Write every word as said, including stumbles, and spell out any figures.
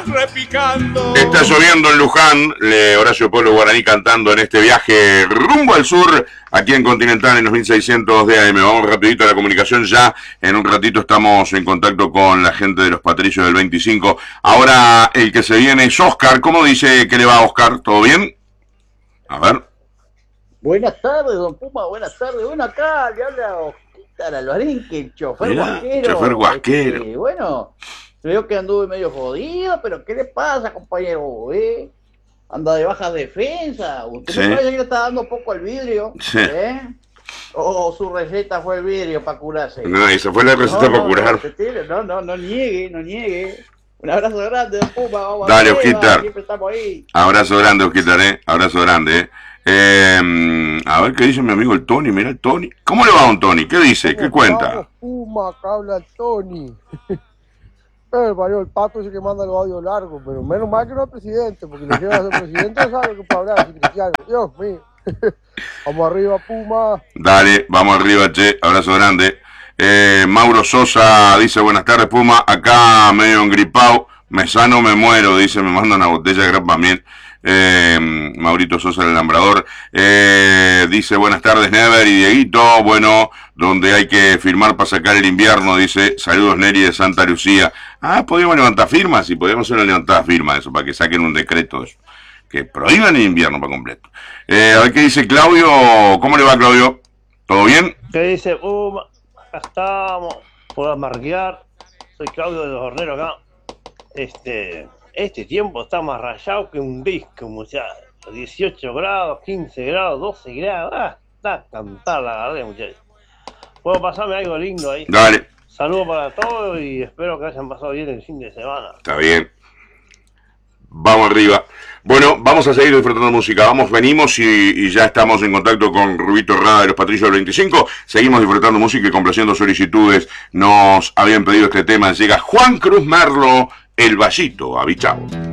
repicando. Está lloviendo en Luján, le Horacio Polo Guaraní cantando en este viaje rumbo al sur, aquí en Continental en los mil seiscientos de A M. Vamos rapidito a la comunicación ya, en un ratito estamos en contacto con la gente de los Patricios del veinticinco. Ahora el que se viene es Oscar. ¿Cómo dice que le va a Oscar? ¿Todo bien? A ver. Buenas tardes, don Puma, buenas tardes. Bueno, acá le habla Oscar Alvarín, que el chofer Mirá, guasquero. chofer guasquero. Este, bueno, creo que anduve medio jodido, pero ¿qué le pasa, compañero? ¿Eh? Anda de baja defensa. Usted Sí. me parece que le está dando poco al vidrio. Sí. ¿Eh? O su receta fue el vidrio para curarse. No, esa fue la receta no, para no, curar. No, no, no niegue, no niegue. Un abrazo grande, don Puma. Vamos Dale, arriba, Osquitar. siempre estamos ahí. Abrazo grande, Osquitar, eh. Abrazo grande, eh. Eh, a ver qué dice mi amigo el Tony. Mira el Tony. ¿Cómo le va a don Tony? ¿Qué dice? ¿Qué cuenta? Vamos, Puma, acá habla el Tony. El varios, el pato dice que manda los audios largos, pero menos mal que no es presidente, porque le lleva a ser presidente, no sabe qué puede hablar, así cristiano. Dios mío. Vamos arriba, Puma. Dale, vamos arriba, che. Abrazo grande. Eh, Mauro Sosa dice, buenas tardes, Puma. Acá medio engripado. Me sano, me muero. Dice, me manda una botella de grapa miel. Eh, Maurito Sosa, el alambrador. Eh, dice, buenas tardes, Never y Dieguito. Bueno, donde hay que firmar para sacar el invierno. Dice, saludos, Neri de Santa Lucía. Ah, podríamos levantar firmas. Sí, podríamos hacer una levantada firma, eso, para que saquen un decreto de eso, que prohíban el invierno para completo. Eh, a ver qué dice Claudio. ¿Cómo le va, Claudio? ¿Todo bien? ¿Qué dice Puma? Acá estamos, puedo marquear. Soy Claudio de los Horneros acá. Este, este tiempo está más rayado que un disco, muchachos. dieciocho grados, quince grados, doce grados. Ah, está a cantar la garganta, muchachos. ¿Puedo pasarme algo lindo ahí? Dale. Saludos para todos y espero que hayan pasado bien el fin de semana. Está bien. Vamos arriba. Bueno, vamos a seguir disfrutando música. Vamos, venimos y, y ya estamos en contacto con Rubito Rada de los Patricios del veinticinco. Seguimos disfrutando música y complaciendo solicitudes. Nos habían pedido este tema. Llega Juan Cruz Merlo, El Vallito. Avichao.